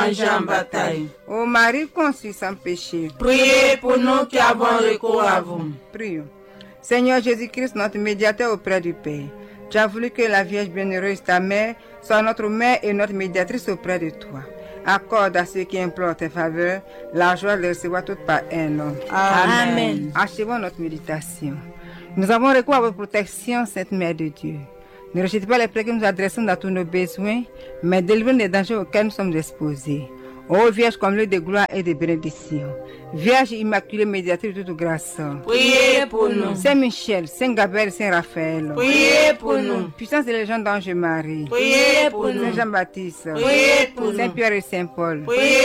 engagés en bataille. Ô Marie conçue sans péché, Priez pour nous qui avons recours à vous. prions. Seigneur Jésus-Christ, notre médiateur auprès du Père, tu as voulu que la Vierge bienheureuse, ta mère, soit notre mère et notre médiatrice auprès de toi. Accorde à ceux qui implorent tes faveurs la joie de recevoir toute par un homme. Amen. Achevons notre méditation. Nous avons recours à votre protection, Sainte Mère de Dieu. Ne rejetez pas les prières que nous adressons dans tous nos besoins, mais délivrez-nous des dangers auxquels nous sommes exposés. Ô Vierge comblée de gloire et de bénédiction, Vierge immaculée médiatrice de toute grâce, Priez pour nous. Saint Michel, Saint Gabriel, Saint Raphaël, Priez pour nous. puissance de légende d'Ange Marie, Priez pour nous. Saint Jean-Baptiste, Priez pour Saint nous. Pierre et Saint Paul, Priez